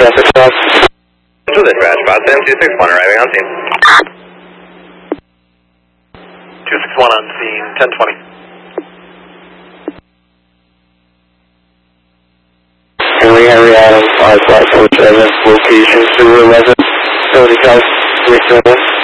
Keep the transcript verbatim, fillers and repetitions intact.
six five. To the trash spot, seven two six one arriving on scene. two six one on scene, ten twenty. Henry, Henry Adams, five five four seven, location two eleven, seventy-five, three seven.